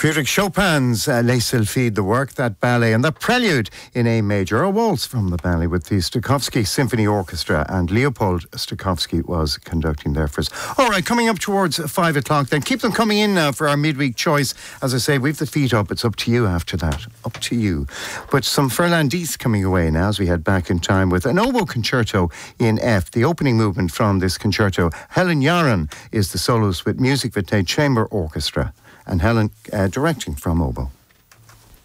Friedrich Chopin's Les Sylphides, the work, that ballet, and the prelude in A major, a waltz from the ballet with the Stokowski Symphony Orchestra, and Leopold Stokowski was conducting there for us. All right, coming up towards 5 o'clock then. Keep them coming in now for our midweek choice. As I say, we've the feet up. It's up to you after that. Up to you. But some Fernandese coming away now as we head back in time with an oboe concerto in F. The opening movement from this concerto. Helen Yaron is the soloist with Music Vitae Chamber Orchestra, and Helen directing from oboe.